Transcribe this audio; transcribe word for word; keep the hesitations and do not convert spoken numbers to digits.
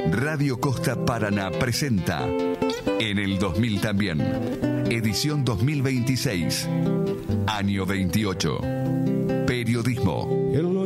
Radio Costa Paraná presenta En el dos mil también, edición dos mil veintiséis, año veintiocho. Periodismo.